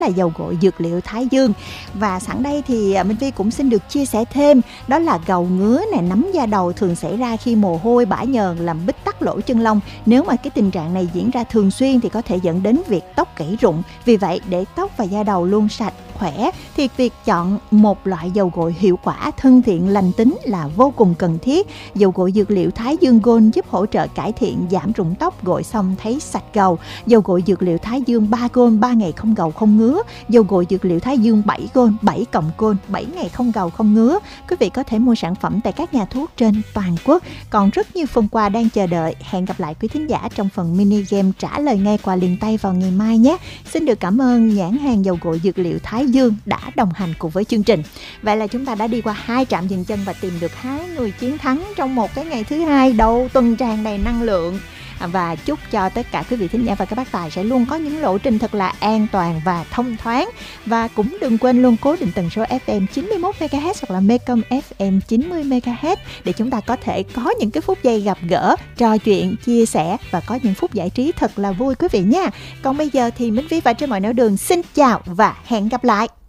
là dầu gội dược liệu Thái Dương. Và sẵn đây thì Minh Phi cũng xin được chia sẻ thêm, đó là gầu ngứa này, nấm da đầu thường xảy ra khi mồ hôi bã nhờn làm bít tắc lỗ chân lông. Nếu mà cái tình trạng này diễn ra thường xuyên thì có thể dẫn đến việc tóc gãy rụng. Vì vậy để tóc và da đầu luôn sạch khỏe thì việc chọn một loại dầu gội hiệu quả, thân thiện, lành tính là vô cùng cần thiết. Dầu gội dược liệu Thái Dương Gold giúp hỗ trợ cải thiện giảm rụng tóc, gội xong thấy sạch gầu. Dầu gội dược liệu Thái Dương 3 Gold 3 ngày không gầu không ngứa. Dầu gội dược liệu Thái Dương 7 Gold 7 cộng Gold 7 ngày không gầu không ngứa. Quý vị có thể mua sản phẩm tại các nhà thuốc trên toàn quốc. Còn rất nhiều phần quà đang chờ đợi. Hẹn gặp lại quý thính giả trong phần mini game trả lời ngay quà liền tay vào ngày mai nhé. Xin được cảm ơn nhãn hàng dầu gội dược liệu Thái Dương đã đồng hành cùng với chương trình. Vậy là chúng ta đã đi qua 2 trạm dừng chân và tìm được 2 người chiến thắng trong một cái ngày thứ hai đầu tuần tràn đầy năng lượng. Và chúc cho tất cả quý vị thính giả và các bác tài sẽ luôn có những lộ trình thật là an toàn và thông thoáng. Và cũng đừng quên luôn cố định tần số FM 91 MHz hoặc là Mecom FM 90 MHz để chúng ta có thể có những cái phút giây gặp gỡ, trò chuyện, chia sẻ và có những phút giải trí thật là vui quý vị nha. Còn bây giờ thì Minh Phi và Trên Mọi Nẻo Đường xin chào và hẹn gặp lại.